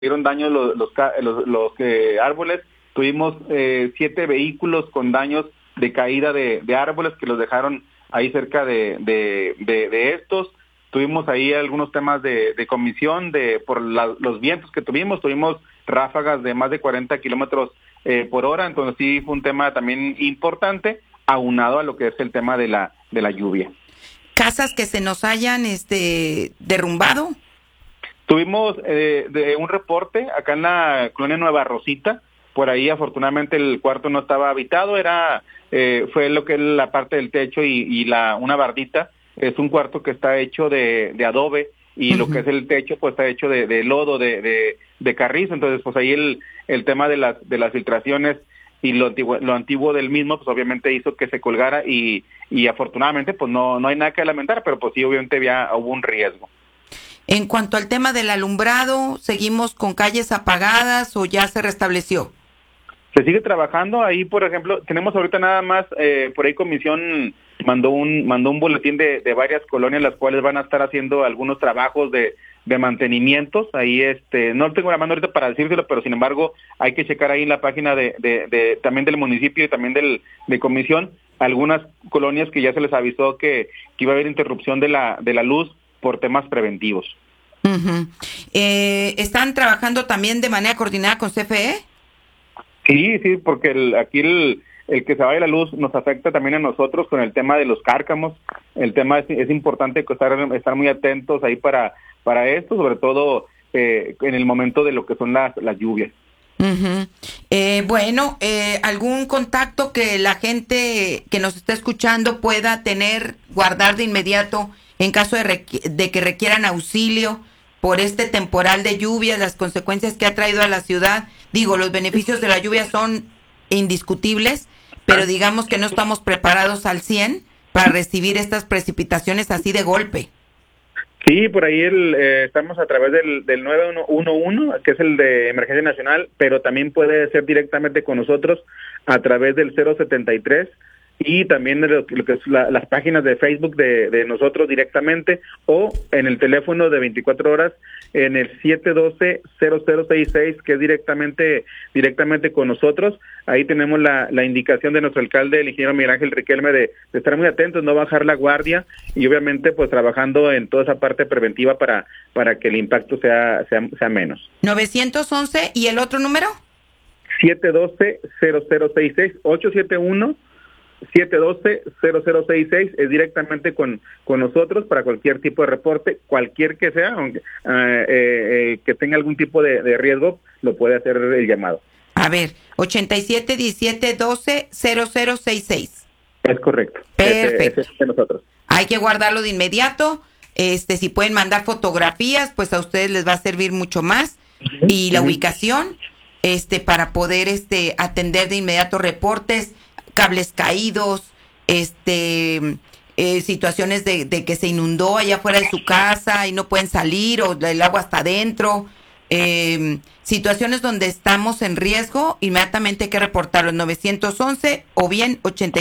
tuvieron daños los árboles. Tuvimos 7 vehículos con daños de caída de árboles que los dejaron ahí cerca de estos. Tuvimos ahí algunos temas de comisión por los vientos que tuvimos ráfagas de más de 40 kilómetros por hora, entonces sí fue un tema también importante, aunado a lo que es el tema de la lluvia. ¿Casas que se nos hayan derrumbado? Tuvimos de un reporte acá en la colonia Nueva Rosita. Por ahí afortunadamente el cuarto no estaba habitado, fue lo que es la parte del techo y una bardita. Es un cuarto que está hecho de adobe y lo que es el techo pues está hecho de lodo, de carrizo. Entonces pues ahí el tema de las filtraciones y lo antiguo del mismo pues obviamente hizo que se colgara y afortunadamente pues no hay nada que lamentar, pero pues sí obviamente hubo un riesgo. En cuanto al tema del alumbrado, ¿seguimos con calles apagadas o ya se restableció? Se sigue trabajando ahí, por ejemplo, tenemos ahorita nada más, por ahí Comisión mandó un boletín de varias colonias, las cuales van a estar haciendo algunos trabajos de mantenimientos. Ahí no tengo la mano ahorita para decírselo, pero sin embargo hay que checar ahí en la página de también del municipio y también de Comisión, algunas colonias que ya se les avisó que iba a haber interrupción de la luz por temas preventivos. Uh-huh. ¿Están trabajando también de manera coordinada con CFE? Sí, porque aquí el que se vaya la luz nos afecta también a nosotros con el tema de los cárcamos. El tema es importante estar muy atentos ahí para esto, sobre todo en el momento de lo que son las lluvias. Uh-huh. ¿Algún contacto que la gente que nos está escuchando pueda guardar de inmediato en caso de que requieran auxilio por este temporal de lluvia, las consecuencias que ha traído a la ciudad? Digo, los beneficios de la lluvia son indiscutibles, pero digamos que no estamos preparados al 100 para recibir estas precipitaciones así de golpe. Sí, por ahí estamos a través del 911, que es el de Emergencia Nacional, pero también puede ser directamente con nosotros a través del 073 y también de lo que es las páginas de Facebook de nosotros directamente, o en el teléfono de 24 horas en el 712-0066, que es directamente con nosotros. Ahí tenemos la indicación de nuestro alcalde, el ingeniero Miguel Ángel Riquelme, de estar muy atentos, no bajar la guardia y obviamente pues trabajando en toda esa parte preventiva para que el impacto sea menos. 911, ¿y el otro número? 712-0066, 871-712-0066, es directamente con nosotros para cualquier tipo de reporte, cualquier que sea, aunque que tenga algún tipo de riesgo, lo puede hacer el llamado. A ver, 87-17-12-0066. Es correcto. Perfecto. Ese es de nosotros. Hay que guardarlo de inmediato. Si pueden mandar fotografías, pues a ustedes les va a servir mucho más. Uh-huh. Y la ubicación, para poder atender de inmediato reportes, cables caídos, situaciones de que se inundó allá afuera de su casa y no pueden salir, o el agua está adentro, situaciones donde estamos en riesgo, inmediatamente hay que reportarlo en 911 o bien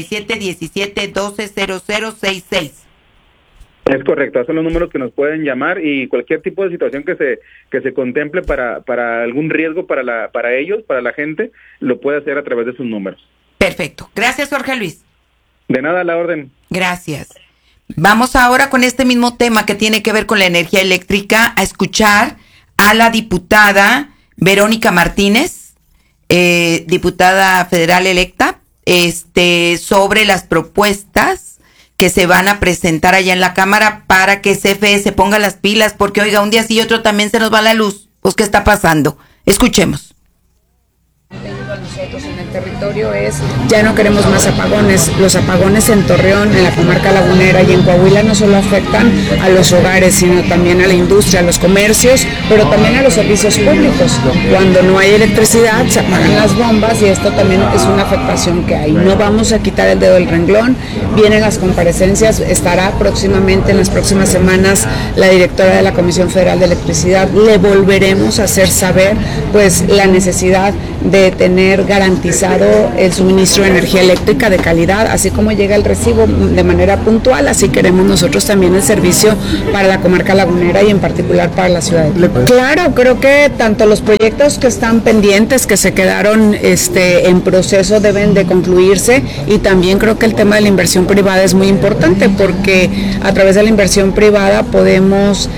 87-17-12-0066. Es correcto, son los números que nos pueden llamar, y cualquier tipo de situación que se contemple para algún riesgo para ellos, para la gente, lo puede hacer a través de sus números. Perfecto. Gracias, Jorge Luis. De nada, a la orden. Gracias. Vamos ahora con este mismo tema que tiene que ver con la energía eléctrica, a escuchar a la diputada Verónica Martínez, diputada federal electa, sobre las propuestas que se van a presentar allá en la Cámara para que CFE se ponga las pilas, porque oiga, un día sí y otro también se nos va la luz. Pues, ¿qué está pasando? Escuchemos. Nosotros en el territorio ya no queremos más apagones. Los apagones en Torreón, en la comarca lagunera y en Coahuila no solo afectan a los hogares, sino también a la industria, a los comercios, pero también a los servicios públicos. Cuando no hay electricidad se apagan las bombas, y esto también es una afectación que hay. No vamos a quitar el dedo del renglón. Vienen las comparecencias, estará próximamente, en las próximas semanas, la directora de la Comisión Federal de Electricidad. Le volveremos a hacer saber pues la necesidad de tener garantizado el suministro de energía eléctrica de calidad, así como llega el recibo de manera puntual, así queremos nosotros también el servicio para la comarca lagunera y en particular para la ciudad de Tlalpan. Claro, creo que tanto los proyectos que están pendientes, que se quedaron en proceso, deben de concluirse, y también creo que el tema de la inversión privada es muy importante, porque a través de la inversión privada podemos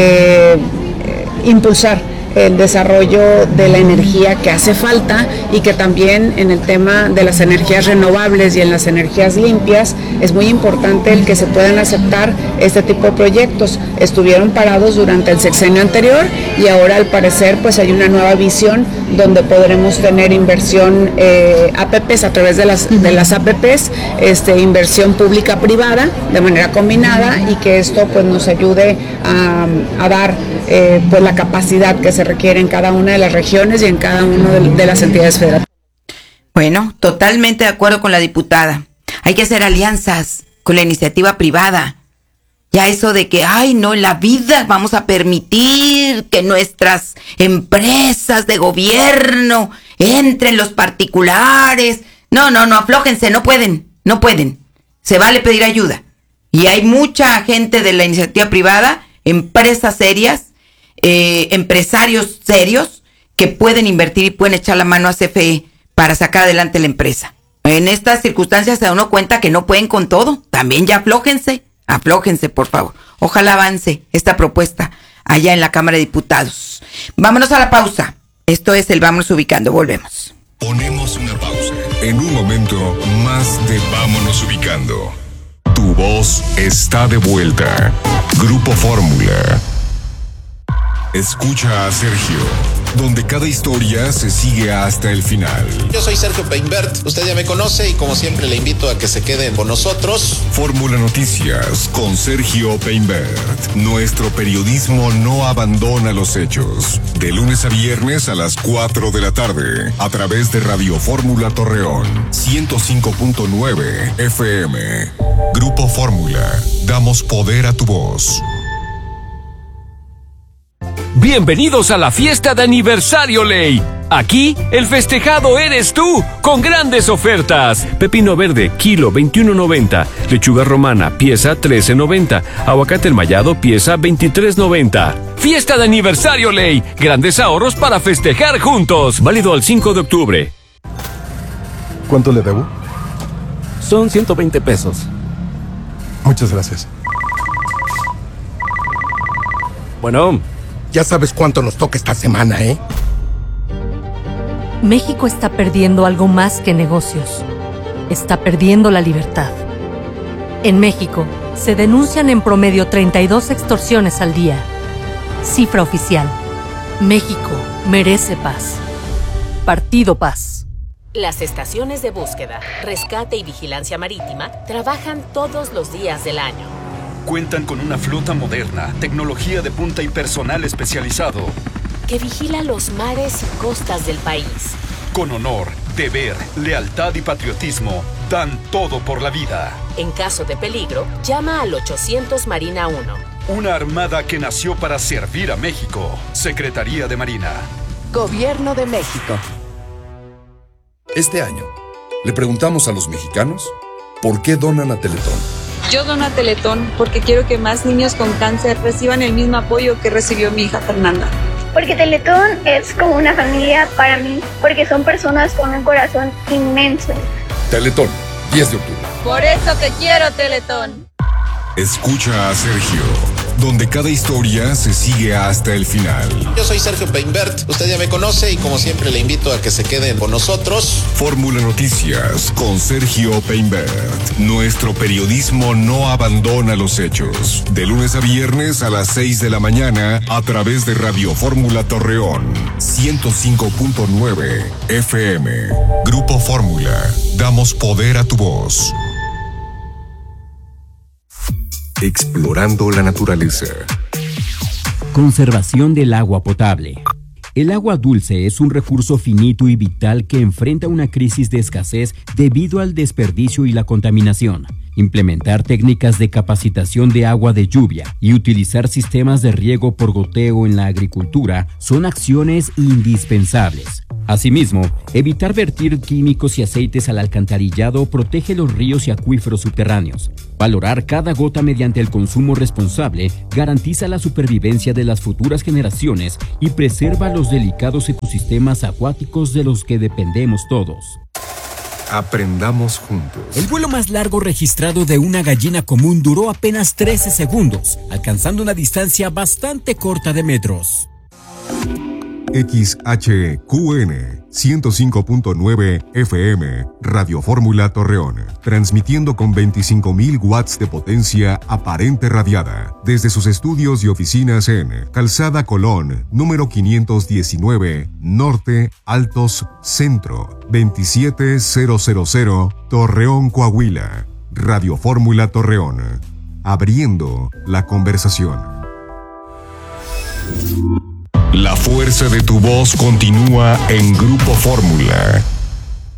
impulsar el desarrollo de la energía que hace falta, y que también en el tema de las energías renovables y en las energías limpias es muy importante el que se puedan aceptar este tipo de proyectos. Estuvieron parados durante el sexenio anterior y ahora al parecer pues hay una nueva visión donde podremos tener inversión APPs a través de las APPs, inversión pública privada de manera combinada, y que esto pues nos ayude a dar pues la capacidad que se requiere en cada una de las regiones y en cada una de las entidades federativas. Bueno, totalmente de acuerdo con la diputada. Hay que hacer alianzas con la iniciativa privada. Ya eso de que, ay, no, en la vida vamos a permitir que nuestras empresas de gobierno entren los particulares. No, aflójense, no pueden. Se vale pedir ayuda. Y hay mucha gente de la iniciativa privada, empresas serias, empresarios serios que pueden invertir y pueden echar la mano a CFE para sacar adelante la empresa. En estas circunstancias se da uno cuenta que no pueden con todo. También ya aflójense, por favor. Ojalá avance esta propuesta allá en la Cámara de Diputados. Vámonos a la pausa. Esto es el Vámonos Ubicando. Volvemos. Ponemos una pausa. En un momento más de Vámonos Ubicando. Tu voz está de vuelta. Grupo Fórmula. Escucha a Sergio, donde cada historia se sigue hasta el final. Yo soy Sergio Peinbert, usted ya me conoce y como siempre le invito a que se queden con nosotros. Fórmula Noticias con Sergio Peinbert. Nuestro periodismo no abandona los hechos. De lunes a viernes a las 4 de la tarde, a través de Radio Fórmula Torreón, 105.9 FM. Grupo Fórmula, damos poder a tu voz. Bienvenidos a la fiesta de aniversario Ley. Aquí, el festejado eres tú, con grandes ofertas. Pepino verde, kilo 21.90. Lechuga romana, pieza 13.90. Aguacate enmayado, pieza 23.90. Fiesta de aniversario Ley. Grandes ahorros para festejar juntos. Válido al 5 de octubre. ¿Cuánto le debo? Son 120 pesos. Muchas gracias. Bueno... Ya sabes cuánto nos toca esta semana, ¿eh? México está perdiendo algo más que negocios. Está perdiendo la libertad. En México, se denuncian en promedio 32 extorsiones al día. Cifra oficial. México merece paz. Partido Paz. Las estaciones de búsqueda, rescate y vigilancia marítima trabajan todos los días del año. Cuentan con una flota moderna, tecnología de punta y personal especializado que vigila los mares y costas del país. Con honor, deber, lealtad y patriotismo, dan todo por la vida. En caso de peligro, llama al 800 Marina 1. Una armada que nació para servir a México. Secretaría de Marina. Gobierno de México. Este año, le preguntamos a los mexicanos por qué donan a Teletón. Yo dono a Teletón porque quiero que más niños con cáncer reciban el mismo apoyo que recibió mi hija Fernanda. Porque Teletón es como una familia para mí, porque son personas con un corazón inmenso. Teletón, 10 de octubre. Por eso te quiero, Teletón. Escucha a Sergio, donde cada historia se sigue hasta el final. Yo soy Sergio Peinbert, usted ya me conoce y como siempre le invito a que se queden con nosotros. Fórmula Noticias con Sergio Peinbert. Nuestro periodismo no abandona los hechos. De lunes a viernes a las 6 de la mañana a través de Radio Fórmula Torreón, 105.9 FM. Grupo Fórmula, damos poder a tu voz. Explorando la naturaleza. Conservación del agua potable. El agua dulce es un recurso finito y vital que enfrenta una crisis de escasez debido al desperdicio y la contaminación. Implementar técnicas de capacitación de agua de lluvia y utilizar sistemas de riego por goteo en la agricultura son acciones indispensables. Asimismo, evitar vertir químicos y aceites al alcantarillado protege los ríos y acuíferos subterráneos. Valorar cada gota mediante el consumo responsable garantiza la supervivencia de las futuras generaciones y preserva los delicados ecosistemas acuáticos de los que dependemos todos. Aprendamos juntos. El vuelo más largo registrado de una gallina común duró apenas 13 segundos, alcanzando una distancia bastante corta de metros. XHQN 105.9 FM, Radio Fórmula Torreón, transmitiendo con 25.000 watts de potencia aparente radiada, desde sus estudios y oficinas en Calzada Colón, número 519, Norte, Altos, Centro, 27000, Torreón, Coahuila. Radio Fórmula Torreón, abriendo la conversación. La fuerza de tu voz continúa en Grupo Fórmula.